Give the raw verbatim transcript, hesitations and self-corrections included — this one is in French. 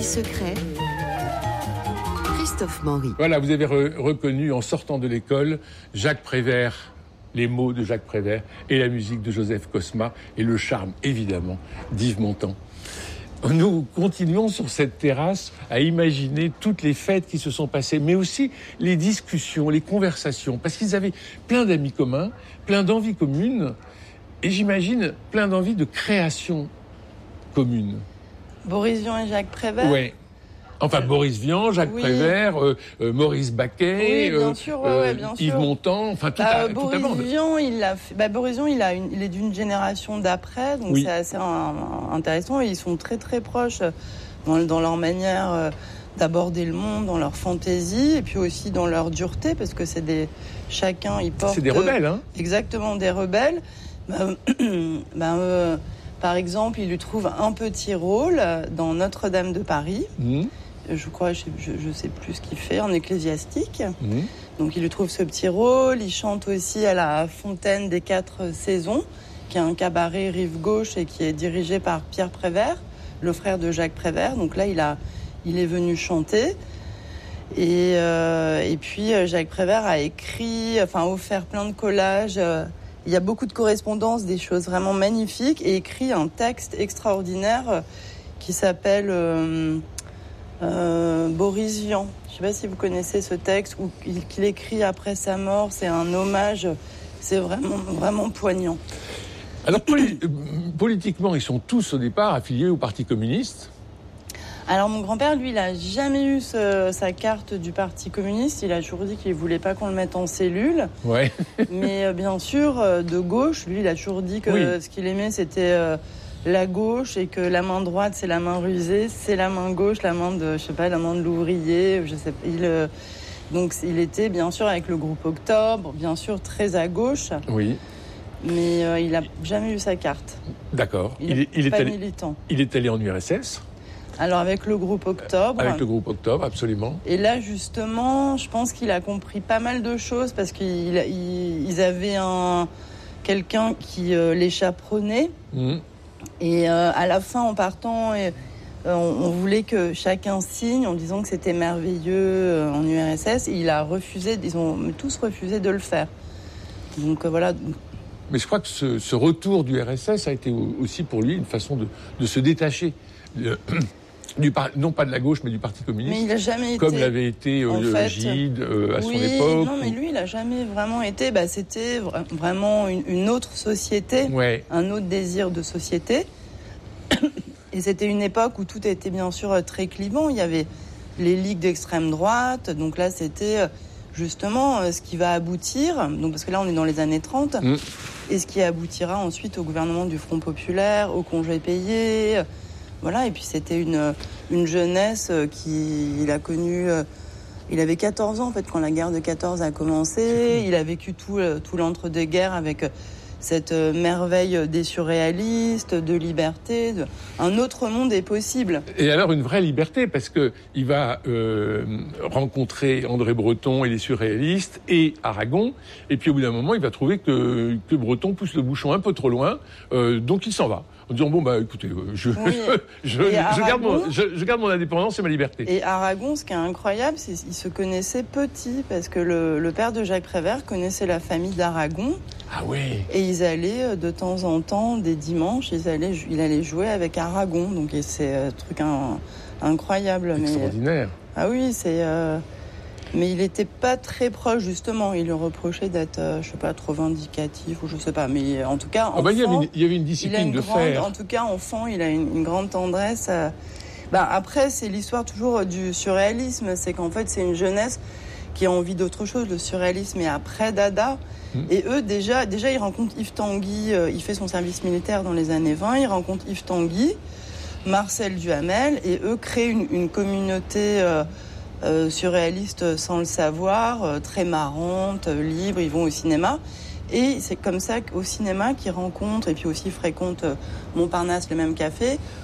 secret, Christophe Maury. Voilà, vous avez re- reconnu en sortant de l'école Jacques Prévert, les mots de Jacques Prévert et la musique de Joseph Cosma et le charme, évidemment, d'Yves Montand. Nous continuons sur cette terrasse à imaginer toutes les fêtes qui se sont passées, mais aussi les discussions, les conversations, parce qu'ils avaient plein d'amis communs, plein d'envies communes, et j'imagine plein d'envies de création commune. Boris Vian et Jacques Prévert. Oui. Enfin, Boris Vian, Jacques oui. Prévert, euh, euh, Maurice Baquet, oui, bien sûr, ouais, euh, ouais, bien Yves sûr. Montand, enfin tout bah, à Boris tout Vian, il a fait, bah, Boris Vian, il a une, il est d'une génération d'après, donc oui. c'est assez un, intéressant. Et ils sont très très proches dans, dans leur manière euh, d'aborder le monde, dans leur fantaisie, et puis aussi dans leur dureté, parce que c'est des chacun il porte. C'est des rebelles, hein. Exactement, des rebelles. Bah, bah, euh, par exemple, il lui trouve un petit rôle dans Notre-Dame de Paris. Mmh. Je crois, je ne sais plus ce qu'il fait, en ecclésiastique. Mmh. Donc il lui trouve ce petit rôle. Il chante aussi à la Fontaine des Quatre Saisons, qui est un cabaret rive gauche et qui est dirigé par Pierre Prévert, le frère de Jacques Prévert. Donc là, il, a, il est venu chanter. Et, euh, et puis Jacques Prévert a écrit, enfin offert plein de collages. Il y a beaucoup de correspondances, des choses vraiment magnifiques, et écrit un texte extraordinaire qui s'appelle... Euh, Euh, Boris Vian. Je ne sais pas si vous connaissez ce texte ou qu'il écrit après sa mort. C'est un hommage. C'est vraiment, vraiment poignant. Alors, poli- politiquement, ils sont tous au départ affiliés au Parti communiste. Alors, mon grand-père, lui, il n'a jamais eu ce, sa carte du Parti communiste. Il a toujours dit qu'il ne voulait pas qu'on le mette en cellule. Ouais. Mais euh, bien sûr, euh, de gauche, lui, il a toujours dit que oui. ce qu'il aimait, c'était... Euh, la gauche, et que la main droite c'est la main rusée, c'est la main gauche, la main de, je sais pas, la main de l'ouvrier, je sais pas. Il, euh, donc il était bien sûr avec le groupe Octobre, bien sûr très à gauche. Oui. Mais euh, il n'a jamais eu sa carte. D'accord. Il, il est, il pas est allé, militant. Il est allé en U R S S. Alors avec le groupe Octobre. Avec le groupe Octobre, absolument. Et là justement, je pense qu'il a compris pas mal de choses parce qu'ils il, ils avaient un quelqu'un qui euh, les chaperonnait. Mmh. Et euh, à la fin, en partant, et, euh, on, on voulait que chacun signe en disant que c'était merveilleux euh, en U R S S. Et il a refusé, ils ont tous refusé de le faire. Donc euh, voilà. Mais je crois que ce, ce retour du U R S S a été aussi pour lui une façon de, de se détacher, de, du par, non pas de la gauche, mais du Parti communiste. Mais il n'a jamais comme été. Comme l'avait été euh, le fait, Gide euh, à oui, son époque. Non, mais lui, il n'a jamais vraiment été. Bah, c'était vra- vraiment une, une autre société, ouais. un autre désir de société. Et c'était une époque où tout était bien sûr très clivant. Il y avait les ligues d'extrême droite. Donc là, c'était justement ce qui va aboutir. Donc, parce que là, on est dans les années trente. Mmh. Et ce qui aboutira ensuite au gouvernement du Front populaire, au congé payé. Voilà, et puis c'était une, une jeunesse qui il a connue. Il avait quatorze ans en fait quand la guerre de quatorze a commencé. Il a vécu tout, tout l'entre-deux-guerres avec cette merveille des surréalistes, de liberté. De... Un autre monde est possible. Et alors une vraie liberté parce que il va euh, rencontrer André Breton et les surréalistes et Aragon. Et puis au bout d'un moment, il va trouver que, que Breton pousse le bouchon un peu trop loin. Euh, donc il s'en va. En disant, bon, bah, écoutez, je, oui. je, je, Aragon, je, garde mon, je, je garde mon indépendance et ma liberté. Et Aragon, ce qui est incroyable, c'est qu'ils se connaissaient petits, parce que le, le père de Jacques Prévert connaissait la famille d'Aragon. Ah oui. Et ils allaient, de temps en temps, des dimanches, ils allaient, il allait jouer avec Aragon. Donc, c'est un truc un, incroyable. Extraordinaire. Mais, ah oui, c'est... Euh, mais il n'était pas très proche, justement. Il lui reprochait d'être, euh, je sais pas, trop vindicatif ou je sais pas. Mais en tout cas, enfant, ah bah, il, y avait une, il y avait une discipline une de grande, fer. En tout cas, enfant, il a une, une grande tendresse. À... Bah, après, c'est l'histoire toujours du surréalisme. C'est qu'en fait, c'est une jeunesse qui a envie d'autre chose. Le surréalisme est après Dada. Mmh. Et eux, déjà, déjà, ils rencontrent Yves Tanguy. Euh, il fait son service militaire dans les années vingt. Ils rencontrent Yves Tanguy, Marcel Duhamel. Et eux créent une, une communauté... Euh, Euh, surréaliste sans le savoir, euh, très marrante, euh, libre, ils vont au cinéma. Et c'est comme ça qu'au cinéma qu'ils rencontrent, et puis aussi fréquentent euh, Montparnasse, le même café,